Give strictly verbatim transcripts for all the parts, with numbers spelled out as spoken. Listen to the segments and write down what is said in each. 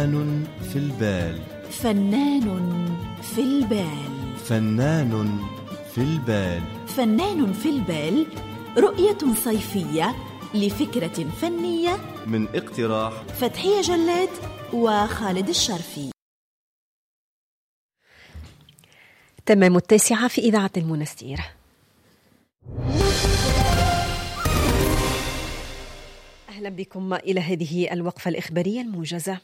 فنان في البال. فنان في البال. فنان في البال. فنان في البال، رؤية صيفية لفكرة فنية من اقتراح فتحية جلاد وخالد الشرفي. تمام التاسعة في إذاعة المنستير. أهلا بكم إلى هذه الوقفة الإخبارية الموجزة.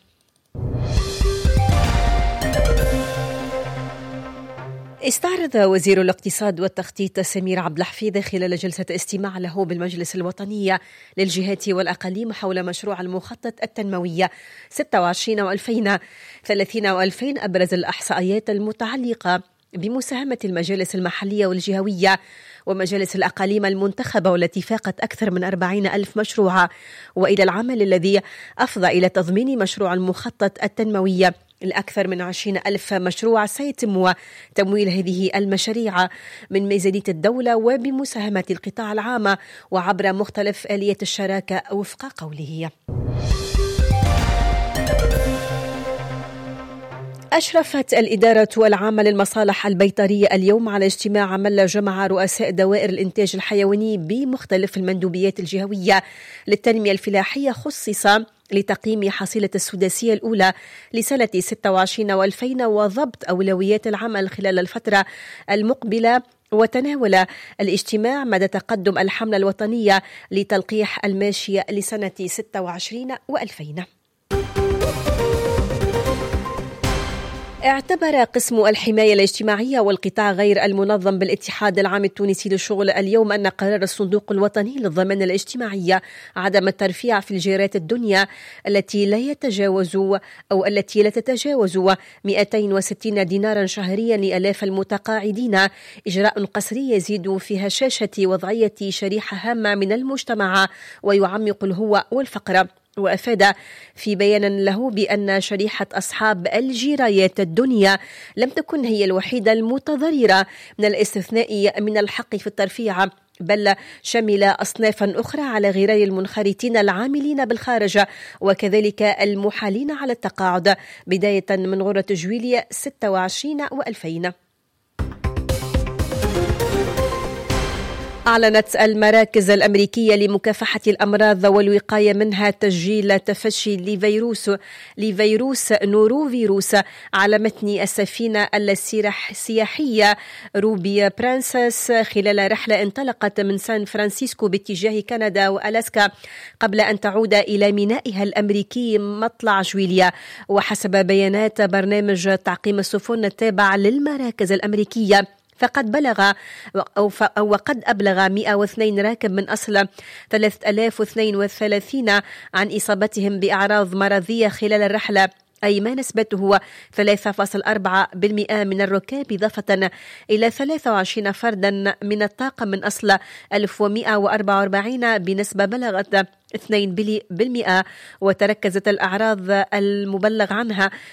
استعرض وزير الاقتصاد والتخطيط سمير عبد الحفيظ خلال جلسة استماع له بالمجلس الوطني للجهات والأقاليم حول مشروع المخطط التنموي ستة وعشرين وألفين وثلاثين وألفين أبرز الإحصائيات المتعلقة بمساهمة المجالس المحلية والجهوية ومجالس الأقاليم المنتخبة والتي فاقت أكثر من أربعين ألف مشروع، وإلى العمل الذي أفضى إلى تضمين مشروع المخطط التنموي لأكثر من عشرين ألف مشروع سيتم تمويل هذه المشاريع من ميزانية الدولة وبمساهمة القطاع العام وعبر مختلف آليات الشراكة وفق قوله. أشرفت الإدارة العامة للمصالح البيطرية اليوم على اجتماع عمل جمع رؤساء دوائر الإنتاج الحيواني بمختلف المندوبيات الجهوية للتنمية الفلاحية، خصص لتقييم حصيلة السداسية الأولى لسنة ستة وعشرين وألفين وضبط أولويات العمل خلال الفترة المقبلة. وتناول الاجتماع مدى تقدم الحملة الوطنية لتلقيح الماشية لسنة ستة وعشرين وألفين. اعتبر قسم الحماية الاجتماعية والقطاع غير المنظم بالاتحاد العام التونسي للشغل اليوم أن قرار الصندوق الوطني للضمان الاجتماعي عدم الترفيع في الجيرات الدنيا التي لا يتجاوز أو التي لا تتجاوز مئتين وستين دينارا شهريا لآلاف المتقاعدين إجراء قسري يزيد في هشاشة وضعية شريحة هامة من المجتمع ويعمق الهوة والفقر. وأفاد في بيان له بأن شريحة أصحاب الجرايات الدنيا لم تكن هي الوحيدة المتضررة من الاستثناء من الحق في الترفيع، بل شمل أصنافا أخرى على غرار المنخرطين العاملين بالخارج وكذلك المحالين على التقاعد بداية من غرة جويلية ستة وعشرين وألفين. أعلنت المراكز الأمريكية لمكافحة الأمراض والوقاية منها تسجيل تفشي لفيروس لفيروس نورو فيروس على متن السفينة السياحية روبي برانسس خلال رحلة انطلقت من سان فرانسيسكو باتجاه كندا وألاسكا قبل أن تعود إلى مينائها الأمريكي مطلع جويليا. وحسب بيانات برنامج تعقيم السفن التابع للمراكز الأمريكية فقد بلغ أو وقد أبلغ مئة واثنين راكب من أصل ثلاثة آلاف واثنين وثلاثين عن إصابتهم بأعراض مرضية خلال الرحلة، أي ما نسبته ثلاثة فاصلة أربعة بالمئة من الركاب، إضافة إلى ثلاثة وعشرين فردا من الطاقم من أصل ألف ومئة وأربعة وأربعين بنسبة بلغت اثنين بالمئة. وتركزت الأعراض المبلغ عنها